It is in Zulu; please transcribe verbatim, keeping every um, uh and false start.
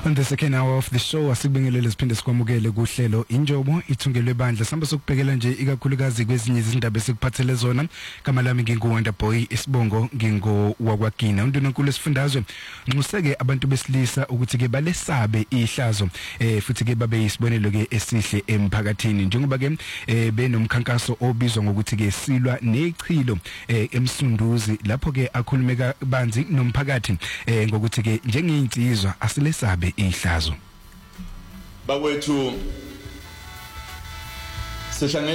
On the second hour of the show asibingelele siphinde sikwamukele kuhlelo Injobo ithungelwe bandla samba sokubhekela nje ikakhulukazi kwezinye izindaba esikuphathele zona kama lami nginguWonder Boy isibongo ngingo wakwagina undunankulu esifundazwe nxuseke abantu besilisa ukuthi ke balesabe ihlazo eh futhi ke babe isibonelo ke esihle emphakathini njengoba ke eh benomkhankaso obizwa ngokuthi ke silwa nechilo eh emsunduzi lapho ke akhulumeka banzi nomphakathi eh ngokuthi ke njengeyinsizwa asilesabe ihlazo bakwethu sishangene